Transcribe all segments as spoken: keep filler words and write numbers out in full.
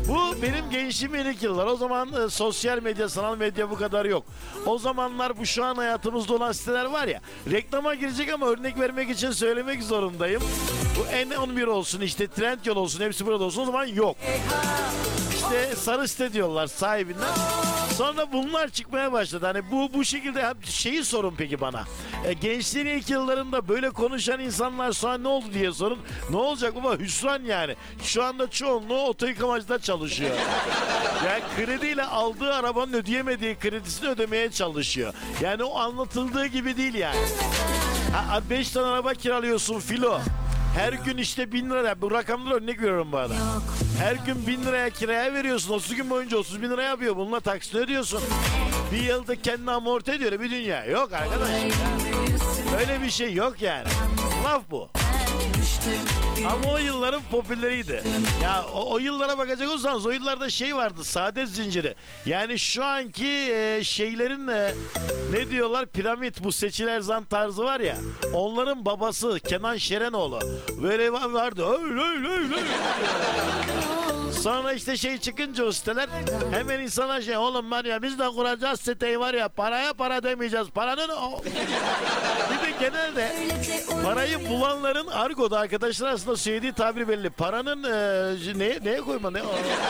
Bu benim gençliğimin ilk yıllar. O zaman e, sosyal medya, sanal medya bu kadar yok. O zamanlar bu şu an hayatımızda olan siteler var ya. Reklama girecek ama örnek vermek için söylemek zorundayım. Bu N on bir olsun, işte Trendyol olsun, hepsi burada olsun, o zaman yok. İşte sarı site diyorlar sahibinden. Sonra bunlar çıkmaya başladı. Hani bu bu şekilde şeyi sorun peki bana. E, gençliğin ilk yıllarında böyle konuşan insanlar sonra ne oldu diye sorun. Ne olacak baba? Hüsran yani. Şu anda çoğunluğu oto yıkamacıda çalışıyor. Yani krediyle aldığı arabanın ödeyemediği kredisini ödemeye çalışıyor. Yani o anlatıldığı gibi değil yani. Ha, beş tane araba kiralıyorsun filo. Her gün işte bin lira, bu rakamları örnek veriyorum bu arada. Her gün bin liraya kiraya veriyorsun, otuz gün boyunca otuz bin lira yapıyor. Bununla taksini ödüyorsun. Bir yılda kendini amorti ediyor, bir dünya. Yok arkadaş. Öyle bir şey yok yani. Laf bu. Ama o yılların popüleriydi. Ya o, o yıllara bakacak olursanız o yıllarda şey vardı, saadet zinciri. Yani şu anki e, şeylerin e, ne diyorlar, piramit, bu Seçil Erzan tarzı var ya. Onların babası Kenan Şerenoğlu. Böyle vardı. Öyle öyle öyle. Sonra işte şey çıkınca o siteler hemen insana şey, oğlum var ya biz de kuracağız siteyi, var ya paraya para demeyeceğiz. Paranın o. Bir de genelde parayı bulanların argoda arkadaşlar aslında söylediği tabir belli. Paranın e, neye, neye koyma ne o?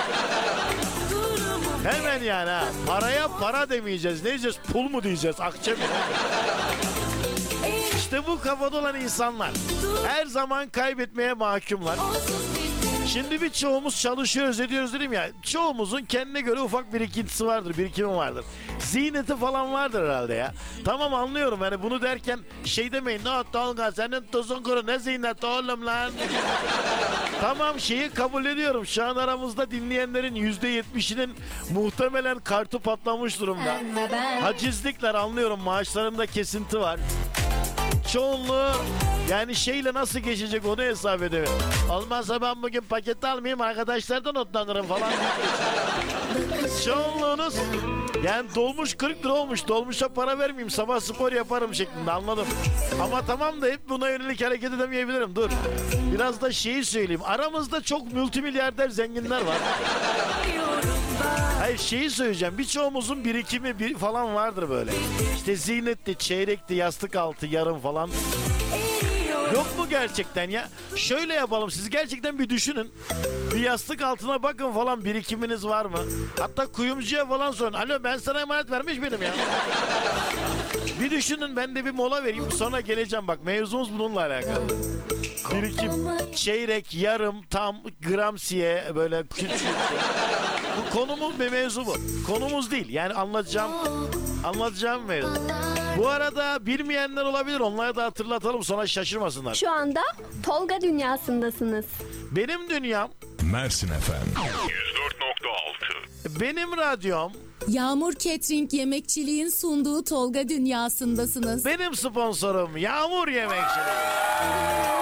Hemen yani ha. Paraya para demeyeceğiz. Ne diyeceğiz? Pul mu diyeceğiz? Akçe mi? İşte bu kafada olan insanlar her zaman kaybetmeye mahkumlar. Şimdi birçoğumuz çalışıyoruz, ediyoruz dedim ya. Çoğumuzun kendine göre ufak birikintisi vardır, birikimi vardır. Ziyneti falan vardır herhalde ya. Tamam, anlıyorum yani bunu derken şey demeyin. Ne Tolga, senin tuzun kuru, ne ziynet oğlum lan. Tamam, şeyi kabul ediyorum. Şu an aramızda dinleyenlerin yüzde yetmişinin muhtemelen kartı patlamış durumda. Hacizlikler, anlıyorum, maaşlarında kesinti var. Çoğunluğu yani şeyle nasıl geçecek onu hesap edemiyorum. Olmazsa ben bugün paket almayayım, arkadaşlardan otlanırım falan. Çoğunluğunuz yani dolmuş kırk lira olmuş, dolmuşa para vermeyeyim, sabah spor yaparım şeklinde, anladım. Ama tamam da hep buna yönelik hareket edemeyebilirim, dur. Biraz da şeyi söyleyeyim, aramızda çok multimilyarder zenginler var. Hayır, şeyi söyleyeceğim, birçoğumuzun birikimi bir falan vardır böyle. İşte ziynetli, çeyrekli, yastık altı, yarım falan. Yok mu gerçekten ya? Şöyle yapalım, siz gerçekten bir düşünün. Bir yastık altına bakın falan, birikiminiz var mı? Hatta kuyumcuya falan sorun. Alo, ben sana emanet vermiş benim ya. Bir düşünün, ben de bir mola vereyim, sonra geleceğim, bak mevzumuz bununla alakalı. Birikim, çeyrek, yarım, tam, gramsiye, böyle küçük. Bu konumuz bir mevzu bu. Konumuz değil. Yani anlatacağım anlatacağım mevzu. Bu arada bilmeyenler olabilir. Onlara da hatırlatalım, sonra şaşırmasınlar. Şu anda Tolga dünyasındasınız. Benim dünyam Mersin efendim. yüz dört nokta altı. benim radyom, Yağmur Catering Yemekçiliğin sunduğu Tolga dünyasındasınız. benim sponsorum Yağmur Yemekçiliği.